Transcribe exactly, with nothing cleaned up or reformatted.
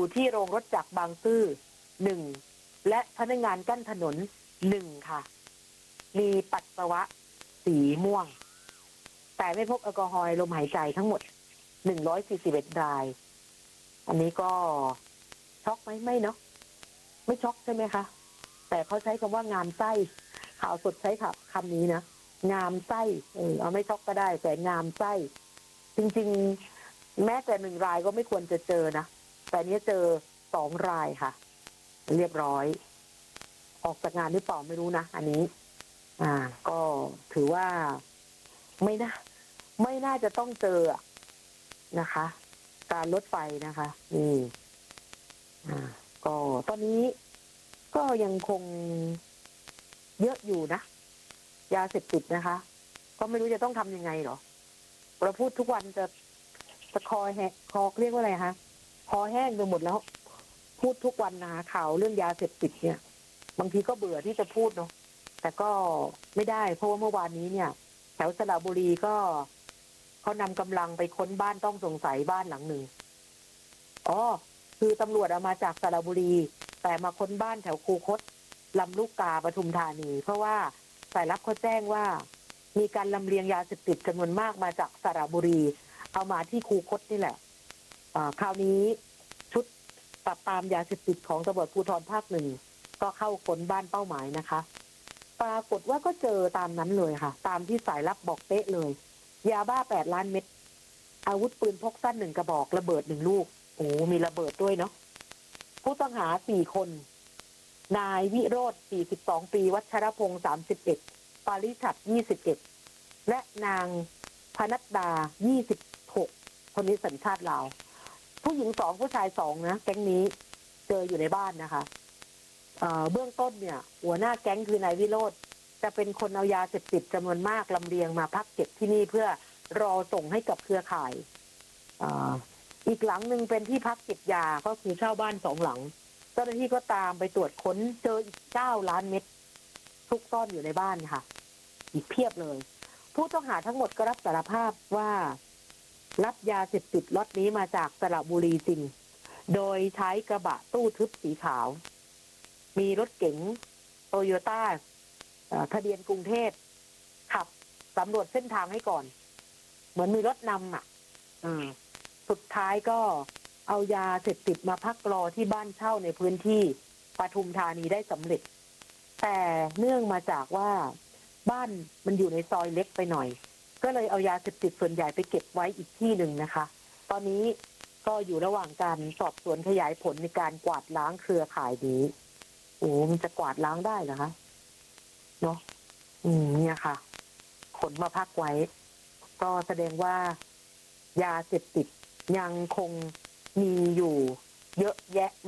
ที่โรงรถจักรบางซื่อหนึ่งและพนักงานกั้นถนนหนึ่งค่ะมีปัสสาวะสีม่วงแต่ไม่พบแอลกอฮอล์ในลมหายใจทั้งหมดหนึ่งร้อยสี่สิบเอ็ดรายอันนี้ก็ช็อกไหมไม่เนาะไม่ช็อกใช่ไหมคะแต่เขาใช้คำว่างามไส้ข่าวสดใช้คำนี้นะงามไส้เออเอาไม่ช็อกก็ได้แต่งามไส้จริงๆแม้แต่หนึ่งรายก็ไม่ควรจะเจอนะแต่เนี้ยเจอสองรายค่ะเรียบร้อยออกจากงานหรือเปล่าไม่รู้นะอันนี้อ่าก็ถือว่าไม่น่าไม่น่าจะต้องเจอนะคะการรถไฟนะคะนี่อ่าก็ตอนนี้ก็ยังคงเยอะอยู่นะยาเสพติดนะคะก็ไม่รู้จะต้องทำยังไงหรอเราพูดทุกวันจะจะคอแหกคอเรียกว่าอะไรคะคอแห้งไปหมดแล้วพูดทุกวันนะข่าวเรื่องยาเสพติดเนี่ยบางทีก็เบื่อที่จะพูดเนาะแต่ก็ไม่ได้เพราะว่าเมื่อวานนี้เนี่ยแถวสระบุรีก็เขานำกำลังไปค้นบ้านต้องสงสัยบ้านหลังหนึ่งอ๋อคือตำรวจเอามาจากสระบุรีแต่มาค้นบ้านแถวคูคตลำลูกกาปทุมธานีเพราะว่าสายลับเขาแจ้งว่ามีการลำเลียงยาเสพติดจำนวนมากมาจากสระบุรีเอามาที่คูคตนี่แหละคราวนี้ชุดปราบปรามยาเสพติดของตำรวจภูธรภาคหนึ่งก็เข้าค้นบ้านเป้าหมายนะคะปรากฏว่าก็เจอตามนั้นเลยค่ะตามที่สายลับบอกเป๊ะเลยยาบ้าแปดล้านเม็ดอาวุธปืนพกสั้นหนึ่งกระบอกระเบิดหนึ่งลูกโอ้มีระเบิดด้วยเนาะผู้ต้องหาสี่คนนายวิโรธสี่สิบสองปีวัชรพงศ์สามสิบเอ็ดปาริชัดยี่สิบเอ็ดและนางพนัดดายี่สิบหกคนนี้สัญชาติลาวผู้หญิงสองผู้ชายสองนะแก๊งนี้เจออยู่ในบ้านนะคะเอ่อเบื้องต้นเนี่ยหัวหน้าแก๊งคือนายวิโรธจะเป็นคนเอายาเสพติดจำนวนมากลำเลียงมาพักเก็บที่นี่เพื่อรอส่งให้กับเครือข่ายอ่าอีกหลังหนึ่งเป็นที่พักเก็บยาก็คือเช่าบ้านสองหลังเจ้าหน้าที่ก็ตามไปตรวจค้นเจออีกเก้าล้านเม็ดซุกซ่อนอยู่ในบ้านค่ะอีกเพียบเลยผู้ต้องหาทั้งหมดก็รับสารภาพว่ารับยาเสพติดล็อตนี้มาจากสระบุรีจริงโดยใช้กระบะตู้ทึบสีขาวมีรถเก๋งโตโยต้าทะเบียนกรุงเทพขับสำรวจเส้นทางให้ก่อนเหมือนมีรถนำอ่ะสุดท้ายก็เอายาเสพติดมาพักรอที่บ้านเช่าในพื้นที่ปทุมธานีได้สำเร็จแต่เนื่องมาจากว่าบ้านมันอยู่ในซอยเล็กไปหน่อยก็เลยเอายาเสพติดส่วนใหญ่ไปเก็บไว้อีกที่หนึ่งนะคะตอนนี้ก็อยู่ระหว่างการสอบสวนขยายผลในการกวาดล้างเครือข่ายนี้โอ้มันจะกวาดล้างได้เหรอคะเนาะอืมเนี่ยค่ะขนมาพักไว้ก็แสดงว่ายาเสพติดยังคงมีอยู่เยอะแยะ